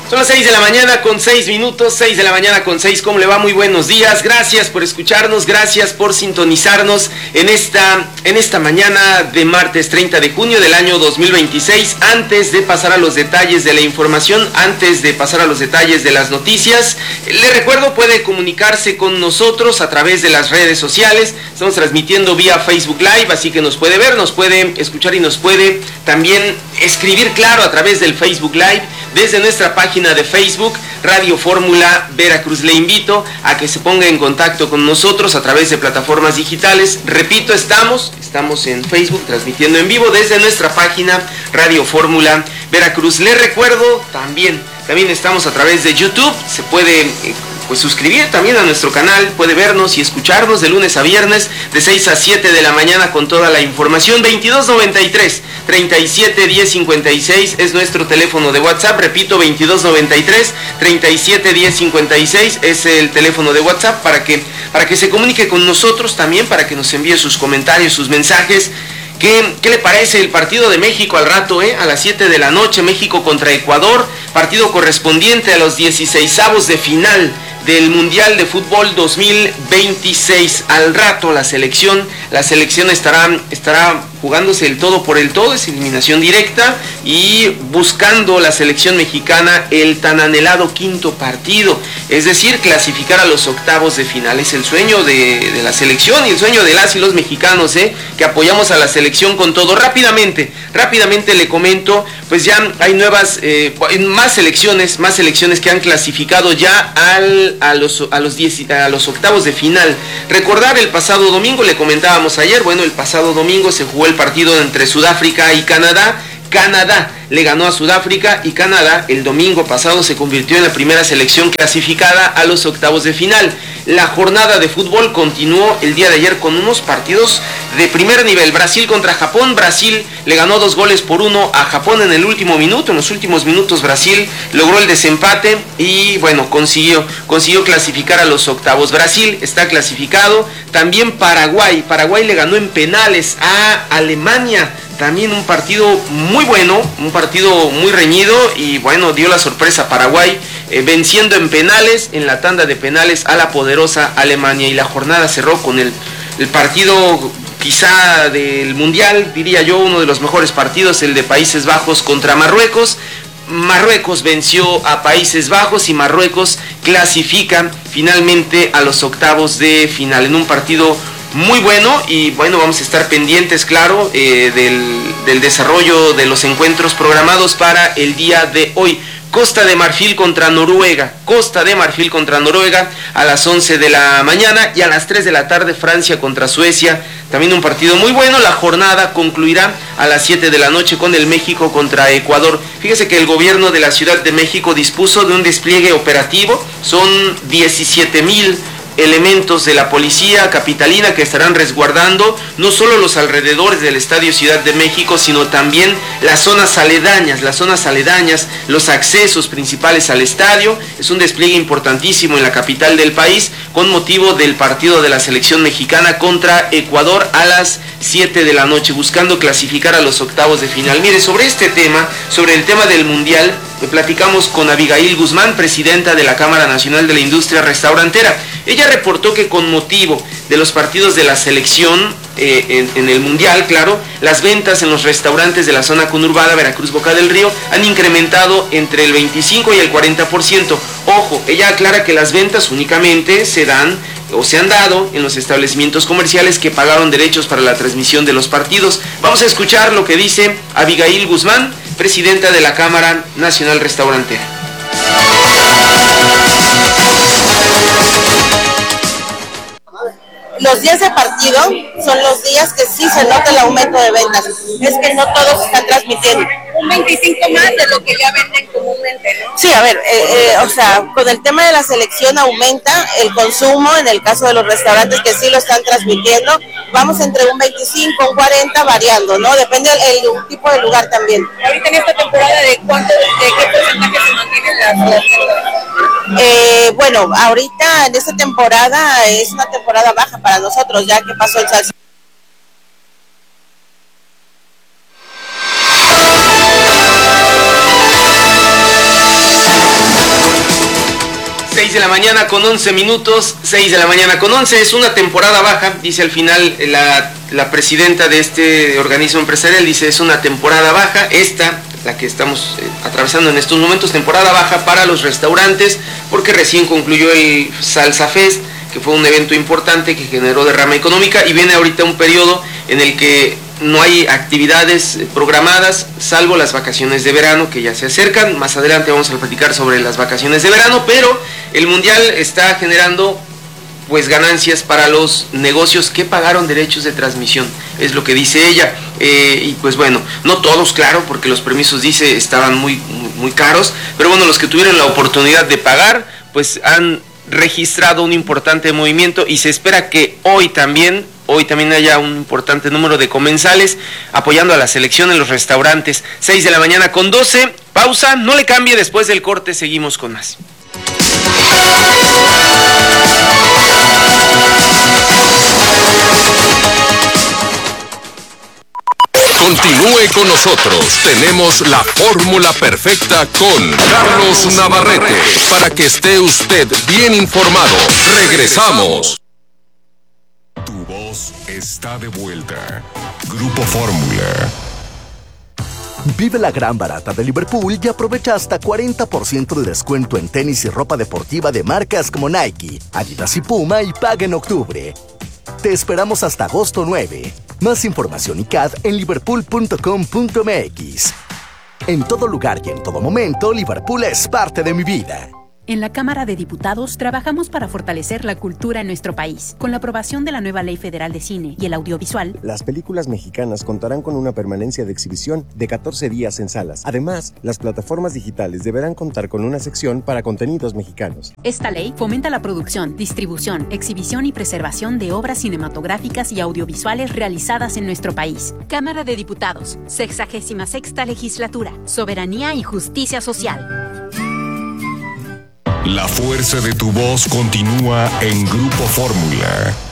Son las 6 de la mañana con 6 minutos, 6 de la mañana con 6. ¿Cómo le va? Muy buenos días. Gracias por escucharnos, gracias por sintonizarnos en esta mañana de martes 30 de junio del año 2026. Antes de pasar a los detalles de la información, antes de pasar a los detalles de las noticias, le recuerdo, puede comunicarse con nosotros a través de las redes sociales. Estamos transmitiendo vía Facebook Live, así que nos puede ver, nos puede escuchar y nos puede también escribir, claro, a través del Facebook Live, desde nuestra página de Facebook, Radio Fórmula Veracruz. Le invito a que se ponga en contacto con nosotros a través de plataformas digitales. Repito, estamos en Facebook transmitiendo en vivo desde nuestra página Radio Fórmula Veracruz. Le recuerdo, también estamos a través de YouTube. Se puede suscribir también a nuestro canal, puede vernos y escucharnos de lunes a viernes de 6 a 7 de la mañana con toda la información. 2293 37 10 56 es nuestro teléfono de WhatsApp. Repito, 2293 37 10 56 es el teléfono de WhatsApp para que se comunique con nosotros, también para que nos envíe sus comentarios, sus mensajes. ¿Qué le parece el partido de México al rato, a las 7 de la noche, México contra Ecuador, partido correspondiente a los 16avos de final del Mundial de Fútbol 2026? Al rato la selección estará jugándose el todo por el todo, es eliminación directa, y buscando la selección mexicana el tan anhelado quinto partido, es decir, clasificar a los octavos de final. Es el sueño de la selección y el sueño de las y los mexicanos, que apoyamos a la selección con todo. Rápidamente le comento, pues ya hay más selecciones que han clasificado ya a los octavos de final. Recordar, el pasado domingo, le comentábamos ayer, el pasado domingo se jugó el partido entre Sudáfrica y Canadá. Canadá le ganó a Sudáfrica y Canadá el domingo pasado se convirtió en la primera selección clasificada a los octavos de final. La jornada de fútbol continuó el día de ayer con unos partidos de primer nivel. Brasil contra Japón. Brasil le ganó 2-1 a Japón en el último minuto. En los últimos minutos Brasil logró el desempate y consiguió clasificar a los octavos. Brasil está clasificado. También Paraguay le ganó en penales a Alemania. También un partido muy bueno, un partido muy reñido, y dio la sorpresa Paraguay, venciendo en penales, en la tanda de penales, a la poderosa Alemania. Y la jornada cerró con el partido quizá del Mundial, diría yo, uno de los mejores partidos, el de Países Bajos contra Marruecos. Marruecos venció a Países Bajos y Marruecos clasifica finalmente a los octavos de final en un partido muy bueno. Y vamos a estar pendientes, claro, del desarrollo de los encuentros programados para el día de hoy. Costa de Marfil contra Noruega a las 11 de la mañana, y a las 3 de la tarde Francia contra Suecia, también un partido muy bueno. La jornada concluirá a las 7 de la noche con el México contra Ecuador. Fíjese que el gobierno de la Ciudad de México dispuso de un despliegue operativo, son 17,000 elementos de la policía capitalina que estarán resguardando no solo los alrededores del Estadio Ciudad de México, sino también las zonas aledañas, los accesos principales al estadio. Es un despliegue importantísimo en la capital del país con motivo del partido de la selección mexicana contra Ecuador a las 7 de la noche, buscando clasificar a los octavos de final. Mire, sobre el tema del Mundial, platicamos con Abigail Guzmán, presidenta de la Cámara Nacional de la Industria Restaurantera. Ella reportó que con motivo de los partidos de la selección en el Mundial, claro, las ventas en los restaurantes de la zona conurbada Veracruz Boca del Río han incrementado entre el 25 y el 40%. Ojo, ella aclara que las ventas únicamente se han dado en los establecimientos comerciales que pagaron derechos para la transmisión de los partidos. Vamos a escuchar lo que dice Abigail Guzmán, presidenta de la Cámara Nacional Restaurantera. Los días de partido son los días que sí se nota el aumento de ventas. Es que no todos están transmitiendo. Un 25 más de lo que ya venden comúnmente, ¿no? Sí, a ver, con el tema de la selección aumenta el consumo, en el caso de los restaurantes que sí lo están transmitiendo, vamos entre un 25, un 40, variando, ¿no? Depende el tipo de lugar también. Ahorita en esta temporada, ¿de qué porcentaje se mantienen las ventas? Ahorita en esta temporada es una temporada baja para nosotros, ya que pasó el salsa. 6 de la mañana con 11 minutos, 6 de la mañana con 11, es una temporada baja, dice al final la presidenta de este organismo empresarial, dice es una temporada baja, esta, la que estamos atravesando en estos momentos, temporada baja para los restaurantes, porque recién concluyó el Salsa Fest, que fue un evento importante que generó derrama económica, y viene ahorita un periodo en el que no hay actividades programadas, salvo las vacaciones de verano que ya se acercan. Más adelante vamos a platicar sobre las vacaciones de verano, pero el Mundial está generando pues ganancias para los negocios que pagaron derechos de transmisión, es lo que dice ella. Y pues bueno, no todos, claro, porque los permisos, dice, estaban muy caros, pero bueno, los que tuvieron la oportunidad de pagar, pues han registrado un importante movimiento, y se espera que hoy también haya un importante número de comensales apoyando a la selección en los restaurantes. 6 de la mañana con 12, pausa, no le cambie, después del corte seguimos con más. Continúe con nosotros, tenemos la fórmula perfecta con Carlos Navarrete, para que esté usted bien informado. Regresamos. Tu voz está de vuelta. Grupo Fórmula. Vive la gran barata de Liverpool y aprovecha hasta 40% de descuento en tenis y ropa deportiva de marcas como Nike, Adidas y Puma, y paga en octubre. Te esperamos hasta agosto 9. Más información y CAD en liverpool.com.mx. En todo lugar y en todo momento, Liverpool es parte de mi vida. En la Cámara de Diputados trabajamos para fortalecer la cultura en nuestro país. Con la aprobación de la nueva Ley Federal de Cine y el Audiovisual, las películas mexicanas contarán con una permanencia de exhibición de 14 días en salas. Además, las plataformas digitales deberán contar con una sección para contenidos mexicanos. Esta ley fomenta la producción, distribución, exhibición y preservación de obras cinematográficas y audiovisuales realizadas en nuestro país. Cámara de Diputados, 66ª Legislatura, Soberanía y Justicia Social. La fuerza de tu voz continúa en Grupo Fórmula.